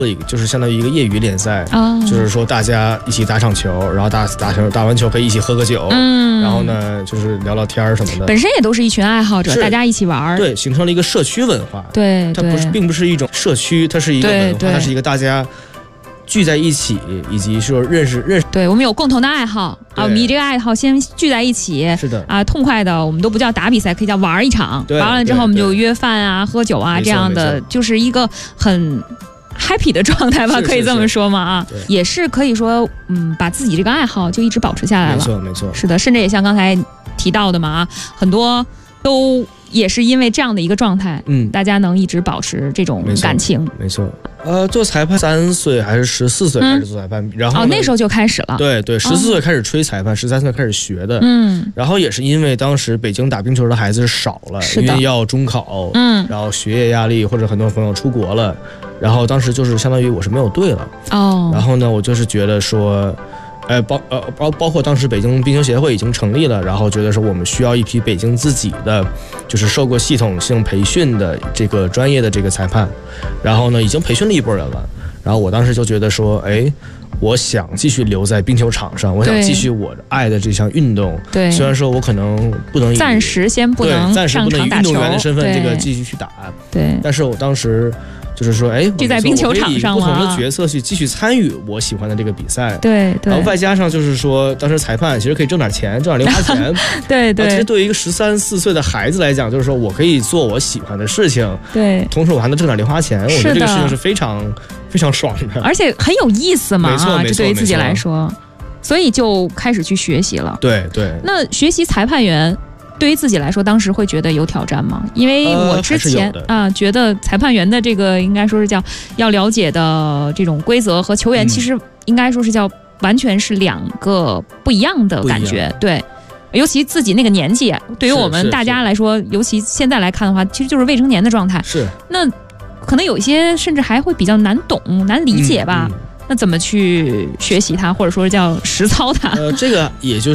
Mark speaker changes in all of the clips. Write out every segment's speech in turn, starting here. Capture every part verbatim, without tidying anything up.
Speaker 1: 就是相当于一个业余联赛，
Speaker 2: 哦、
Speaker 1: 就是说大家一起打场球，然后打打球，打完球可以一起喝个酒，嗯，然后呢就是聊聊天什么的。
Speaker 2: 本身也都是一群爱好者，大家一起玩，
Speaker 1: 对，形成了一个社区文化。
Speaker 2: 对，
Speaker 1: 它不是，并不是一种社区，它是一个文化，它是一个大家聚在一起，以及说认识认识。
Speaker 2: 对，我们有共同的爱好啊，我们以这个爱好先聚在一起，
Speaker 1: 是的啊，
Speaker 2: 痛快的，我们都不叫打比赛，可以叫玩一场。玩完了之后，我们就约饭啊、喝酒啊，这样的，就是一个很happy 的状态吧，可以这么说吗？啊，也是可以说，嗯，把自己这个爱好就一直保持下来了。
Speaker 1: 没错，没错，
Speaker 2: 是的，甚至也像刚才提到的嘛，啊，很多都也是因为这样的一个状态，嗯，大家能一直保持这种感情。
Speaker 1: 没错，呃，做裁判三岁还是十四岁开始做裁判，嗯、然后
Speaker 2: 哦那时候就开始了。
Speaker 1: 对对，十四岁开始吹裁判，十三岁开始学的。
Speaker 2: 嗯，
Speaker 1: 然后也是因为当时北京打冰球的孩子少了，因为要中考，
Speaker 2: 嗯，
Speaker 1: 然后学业压力或者很多朋友出国了，然后当时就是相当于我是没有队了。
Speaker 2: 哦，
Speaker 1: 然后呢，我就是觉得说。呃，包呃包包括当时北京冰球协会已经成立了，然后觉得说我们需要一批北京自己的，就是受过系统性培训的这个专业的这个裁判，然后呢已经培训了一波人了，然后我当时就觉得说，哎，我想继续留在冰球场上，我想继续我爱的这项运动。
Speaker 2: 对，
Speaker 1: 虽然说我可能不能
Speaker 2: 暂时先不能
Speaker 1: 暂时不能以运动员的身份这个继续去打，
Speaker 2: 对，
Speaker 1: 但是我当时。就是说，哎，
Speaker 2: 就在冰球场上
Speaker 1: 了，不同的角色去继续参与我喜欢的这个比赛，
Speaker 2: 对对。
Speaker 1: 然后外加上就是说，当时裁判其实可以挣点钱，挣点零花钱，
Speaker 2: 对对。
Speaker 1: 其实对于一个十三四岁的孩子来讲，就是说我可以做我喜欢的事情，
Speaker 2: 对，
Speaker 1: 同时我还能挣点零花钱，我觉得这个事情是非常非常爽的，
Speaker 2: 而且很有意思嘛，
Speaker 1: 没错没错，
Speaker 2: 这对于自己来说，所以就开始去学习了。
Speaker 1: 对对。
Speaker 2: 那学习裁判员。对于自己来说，当时会觉得有挑战吗？因为我之前、呃、啊，觉得裁判员的这个应该说是叫要了解的这种规则和球员，其实应该说是叫完全是两个不一样的感觉。对，尤其自己那个年纪，对于我们大家来说，尤其现在来看的话，其实就是未成年的状态。
Speaker 1: 是。
Speaker 2: 那可能有一些甚至还会比较难懂、难理解吧？嗯嗯、那怎么去学习它，或者说是叫实操它？
Speaker 1: 呃，这个也就是。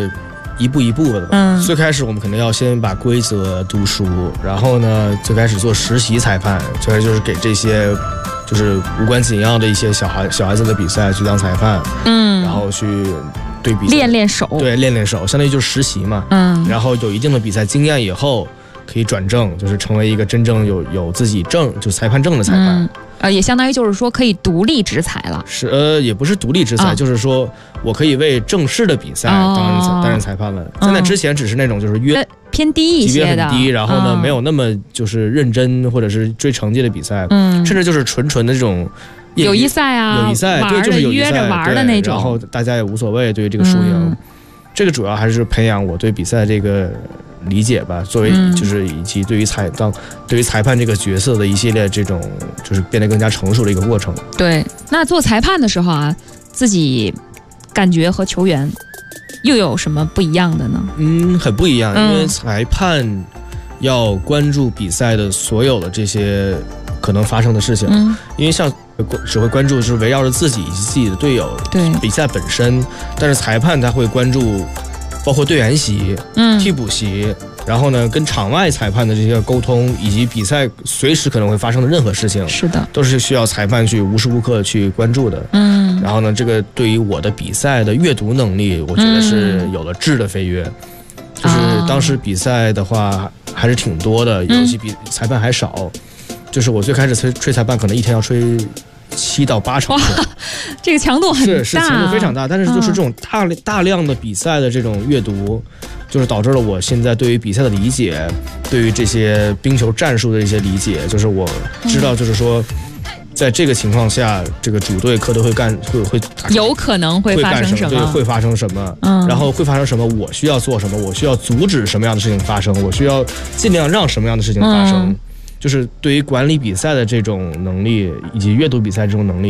Speaker 1: 一步一步的吧。嗯，最开始我们可能要先把规则读熟，然后呢，最开始做实习裁判，最开始就是给这些就是无关紧要的一些小孩小孩子的比赛去当裁判，嗯，然后去对比
Speaker 2: 练练手，
Speaker 1: 对，练练手，相当于就是实习嘛，嗯，然后有一定的比赛经验以后，可以转正，就是成为一个真正有有自己证就裁判证的裁判。嗯
Speaker 2: 呃，也相当于就是说可以独立执裁了。
Speaker 1: 是，呃，也不是独立执裁，哦、就是说我可以为正式的比赛担任、哦、担任裁判了。在那之前只是那种就是约、
Speaker 2: 呃、偏低一些的，
Speaker 1: 级别很低，然后呢、哦、没有那么就是认真或者是追成绩的比赛，嗯，甚至就是纯纯的这种
Speaker 2: 友谊赛啊，
Speaker 1: 友谊赛，对，就是友谊赛，
Speaker 2: 约着玩的那种，
Speaker 1: 然后大家也无所谓对于这个输赢、嗯，这个主要还是培养我对比赛这个。理解吧，作为就是以及对于裁当对于裁判这个角色的一系列这种就是变得更加成熟的一个过程。
Speaker 2: 对，那做裁判的时候啊，自己感觉和球员又有什么不一样的呢？
Speaker 1: 嗯，很不一样，因为裁判要关注比赛的所有的这些可能发生的事情，嗯、因为像只会关注是围绕着自己以及自己的队友，
Speaker 2: 对
Speaker 1: 比赛本身，但是裁判他会关注。包括队员席、嗯、替补席，然后呢，跟场外裁判的这些沟通，以及比赛随时可能会发生的任何事情，
Speaker 2: 是的，
Speaker 1: 都是需要裁判去无时无刻去关注的。嗯，然后呢，这个对于我的比赛的阅读能力，我觉得是有了质的飞跃。嗯、就是当时比赛的话还是挺多的，尤其比裁判还少。嗯、就是我最开始吹吹裁判，可能一天要吹。七到八场，
Speaker 2: 这个强度很大，
Speaker 1: 是是强度非常大，但是就是这种大、嗯、大量的比赛的这种阅读，就是导致了我现在对于比赛的理解，对于这些冰球战术的一些理解，就是我知道，就是说，在这个情况下，这个主队客队会干会会
Speaker 2: 有可能会发生什么，
Speaker 1: 对，会发生什么，嗯，然后会发生什么，我需要做什么，我需要阻止什么样的事情发生，我需要尽量让什么样的事情发生。嗯，就是对于管理比赛的这种能力，以及阅读比赛这种能力。